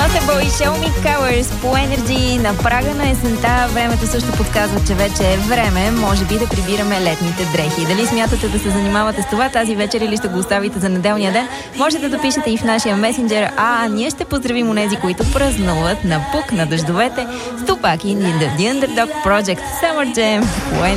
Notable и Show Me Colors по Energy на прага на есента. Времето също подсказва, че вече е време, може би, да прибираме летните дрехи. Дали смятате да се занимавате с това тази вечер или ще го оставите за неделния ден? Можете да пишете и в нашия месенджер, ние ще поздравим онези, които празнуват на пук на дъждовете с Тупак и The Underdog Project Summer Jam по Energy.